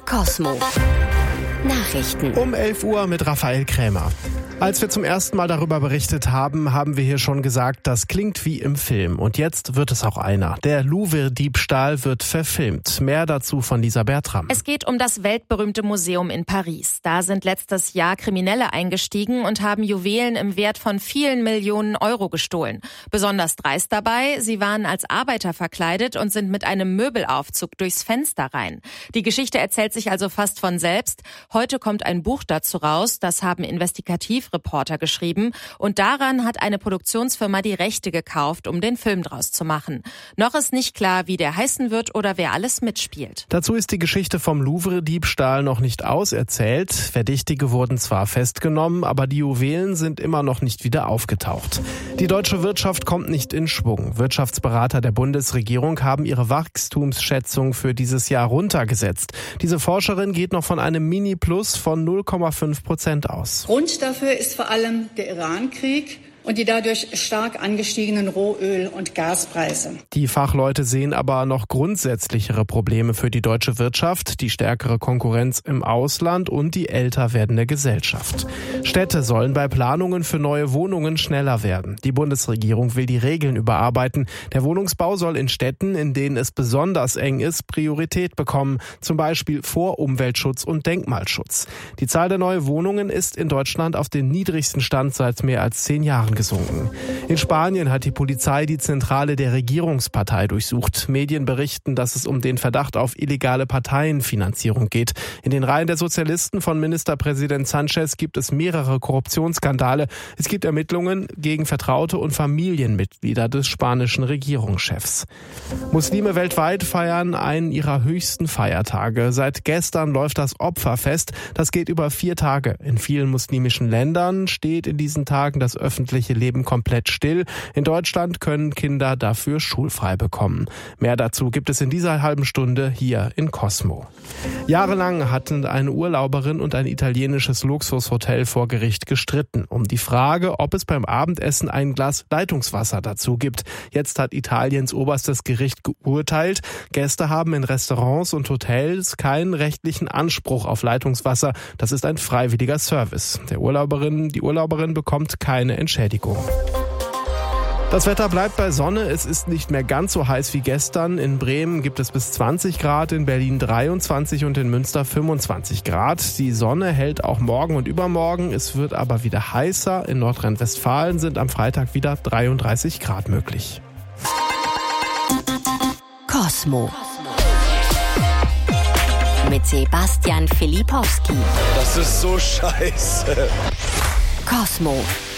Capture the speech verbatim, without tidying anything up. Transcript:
Cosmo. Nachrichten. Um elf Uhr mit Raphael Krämer. Als wir zum ersten Mal darüber berichtet haben, haben wir hier schon gesagt, das klingt wie im Film. Und jetzt wird es auch einer. Der Louvre-Diebstahl wird verfilmt. Mehr dazu von Lisa Bertram. Es geht um das weltberühmte Museum in Paris. Da sind letztes Jahr Kriminelle eingestiegen und haben Juwelen im Wert von vielen Millionen Euro gestohlen. Besonders dreist dabei, sie waren als Arbeiter verkleidet und sind mit einem Möbelaufzug durchs Fenster rein. Die Geschichte erzählt sich also fast von selbst. Heute kommt ein Buch dazu raus, das haben investigativ Reporter geschrieben, und daran hat eine Produktionsfirma die Rechte gekauft, um den Film draus zu machen. Noch ist nicht klar, wie der heißen wird oder wer alles mitspielt. Dazu ist die Geschichte vom Louvre-Diebstahl noch nicht auserzählt. Verdächtige wurden zwar festgenommen, aber die Juwelen sind immer noch nicht wieder aufgetaucht. Die deutsche Wirtschaft kommt nicht in Schwung. Wirtschaftsberater der Bundesregierung haben ihre Wachstumsschätzung für dieses Jahr runtergesetzt. Diese Forscherin geht noch von einem Mini-Plus von null Komma fünf Prozent aus. Grund dafür ist vor allem der Iran-Krieg und die dadurch stark angestiegenen Rohöl- und Gaspreise. Die Fachleute sehen aber noch grundsätzlichere Probleme für die deutsche Wirtschaft, die stärkere Konkurrenz im Ausland und die älter werdende Gesellschaft. Städte sollen bei Planungen für neue Wohnungen schneller werden. Die Bundesregierung will die Regeln überarbeiten. Der Wohnungsbau soll in Städten, in denen es besonders eng ist, Priorität bekommen, zum Beispiel vor Umweltschutz und Denkmalschutz. Die Zahl der neuen Wohnungen ist in Deutschland auf den niedrigsten Stand seit mehr als zehn Jahren gesunken. In Spanien hat die Polizei die Zentrale der Regierungspartei durchsucht. Medien berichten, dass es um den Verdacht auf illegale Parteienfinanzierung geht. In den Reihen der Sozialisten von Ministerpräsident Sanchez gibt es mehrere Korruptionsskandale. Es gibt Ermittlungen gegen Vertraute und Familienmitglieder des spanischen Regierungschefs. Muslime weltweit feiern einen ihrer höchsten Feiertage. Seit gestern läuft das Opferfest. Das geht über vier Tage. In vielen muslimischen Ländern steht in diesen Tagen das öffentliche Leben komplett still. In Deutschland können Kinder dafür schulfrei bekommen. Mehr dazu gibt es in dieser halben Stunde hier in Cosmo. Jahrelang hatten eine Urlauberin und ein italienisches Luxushotel vor Gericht gestritten um die Frage, ob es beim Abendessen ein Glas Leitungswasser dazu gibt. Jetzt hat Italiens oberstes Gericht geurteilt. Gäste haben in Restaurants und Hotels keinen rechtlichen Anspruch auf Leitungswasser. Das ist ein freiwilliger Service. Der Urlauberin, die Urlauberin bekommt keine Entschädigung. Das Wetter bleibt bei Sonne. Es ist nicht mehr ganz so heiß wie gestern. In Bremen gibt es bis zwanzig Grad, in Berlin dreiundzwanzig und in Münster fünfundzwanzig Grad. Die Sonne hält auch morgen und übermorgen. Es wird aber wieder heißer. In Nordrhein-Westfalen sind am Freitag wieder dreiunddreißig Grad möglich. Cosmo. Mit Sebastian Filipowski. Das ist so scheiße. Cosmo.